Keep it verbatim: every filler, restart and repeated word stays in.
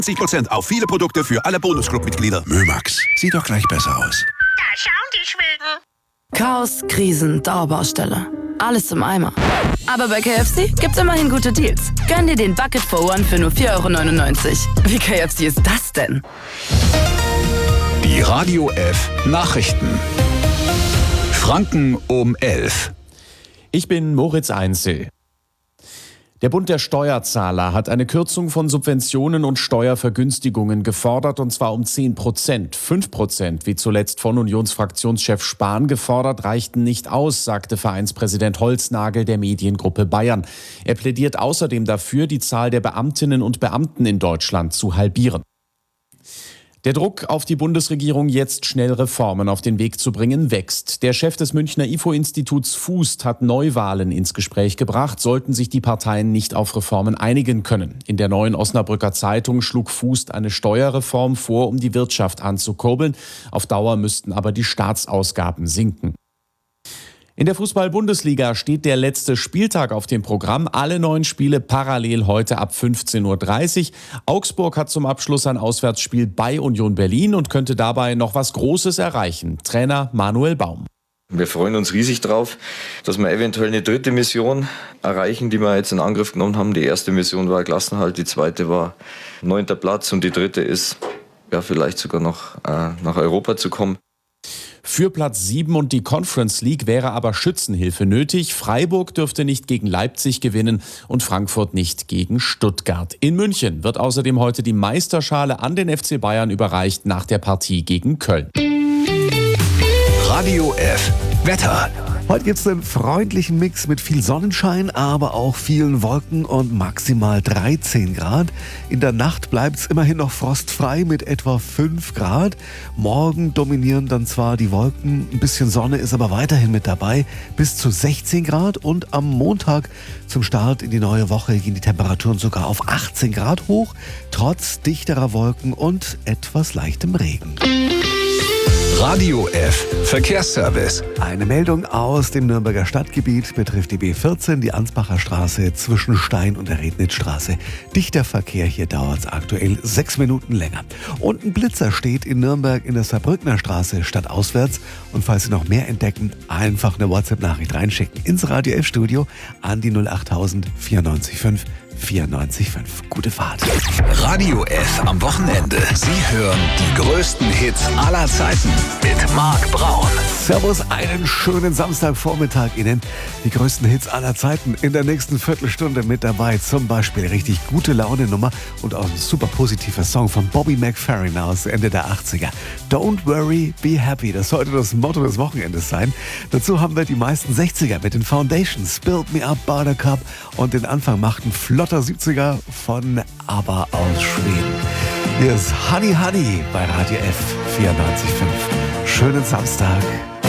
zwanzig Prozent auf viele Produkte für alle Bonusclub-Mitglieder. Mömax, sieht doch gleich besser aus. Da schauen die Schweden. Chaos, Krisen, Dauerbaustelle. Alles im Eimer. Aber bei K F C gibt's immerhin gute Deals. Gönn dir den Bucket for One für nur vier Euro neunundneunzig. Wie K F C ist das denn? Die Radio F Nachrichten. Franken um elf. Ich bin Moritz Einzel. Der Bund der Steuerzahler hat eine Kürzung von Subventionen und Steuervergünstigungen gefordert, und zwar um zehn Prozent. fünf Prozent, wie zuletzt von Unionsfraktionschef Spahn gefordert, reichten nicht aus, sagte Vereinspräsident Holznagel der Mediengruppe Bayern. Er plädiert außerdem dafür, die Zahl der Beamtinnen und Beamten in Deutschland zu halbieren. Der Druck auf die Bundesregierung, jetzt schnell Reformen auf den Weg zu bringen, wächst. Der Chef des Münchner I F O-Instituts Fußt hat Neuwahlen ins Gespräch gebracht, sollten sich die Parteien nicht auf Reformen einigen können. In der Neuen Osnabrücker Zeitung schlug Fußt eine Steuerreform vor, um die Wirtschaft anzukurbeln. Auf Dauer müssten aber die Staatsausgaben sinken. In der Fußball-Bundesliga steht der letzte Spieltag auf dem Programm. Alle neun Spiele parallel heute ab fünfzehn Uhr dreißig. Augsburg hat zum Abschluss ein Auswärtsspiel bei Union Berlin und könnte dabei noch was Großes erreichen. Trainer Manuel Baum. Wir freuen uns riesig drauf, dass wir eventuell eine dritte Mission erreichen, die wir jetzt in Angriff genommen haben. Die erste Mission war Klassenerhalt, die zweite war neunter Platz und die dritte ist, ja, vielleicht sogar noch äh, nach Europa zu kommen. Für Platz sieben und die Conference League wäre aber Schützenhilfe nötig. Freiburg dürfte nicht gegen Leipzig gewinnen und Frankfurt nicht gegen Stuttgart. In München wird außerdem heute die Meisterschale an den F C Bayern überreicht nach der Partie gegen Köln. Radio F Wetter. Heute gibt es einen freundlichen Mix mit viel Sonnenschein, aber auch vielen Wolken und maximal dreizehn Grad. In der Nacht bleibt es immerhin noch frostfrei mit etwa fünf Grad. Morgen dominieren dann zwar die Wolken, ein bisschen Sonne ist aber weiterhin mit dabei, bis zu sechzehn Grad. Und am Montag zum Start in die neue Woche gehen die Temperaturen sogar auf achtzehn Grad hoch, trotz dichterer Wolken und etwas leichtem Regen. Radio F Verkehrsservice. Eine Meldung aus dem Nürnberger Stadtgebiet betrifft die B vierzehn, die Ansbacher Straße zwischen Stein und der Rednitzstraße. Dichter Verkehr, hier dauert es aktuell sechs Minuten länger. Und ein Blitzer steht in Nürnberg in der Saarbrückner Straße stadtauswärts. Und falls Sie noch mehr entdecken, einfach eine WhatsApp-Nachricht reinschicken ins Radio F Studio an die null achttausend vierundneunzig fünf vierundneunzig fünf. Gute Fahrt. Radio F am Wochenende. Sie hören die größten Hits aller Zeiten mit Marc Braun. Servus, einen schönen Samstagvormittag Ihnen. Die größten Hits aller Zeiten in der nächsten Viertelstunde mit dabei. Zum Beispiel richtig gute Laune-Nummer und auch ein super positiver Song von Bobby McFerrin aus Ende der achtziger. Don't worry, be happy. Das sollte das Motto des Wochenendes sein. Dazu haben wir die meisten sechziger mit den Foundations, Build Me Up, Buttercup und den Anfang machten flotter siebziger von ABBA aus Schweden. Hier ist Honey Honey bei Radio F vierundneunzig Komma fünf. Schönen Samstag.